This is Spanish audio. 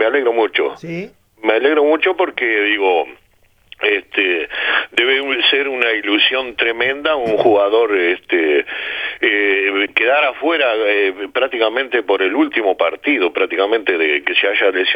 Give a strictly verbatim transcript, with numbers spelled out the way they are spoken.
me alegro mucho. ¿Sí? Me alegro mucho porque, digo, este debe ser una ilusión tremenda un jugador este eh, quedar afuera eh, prácticamente por el último partido, prácticamente de que se haya lesionado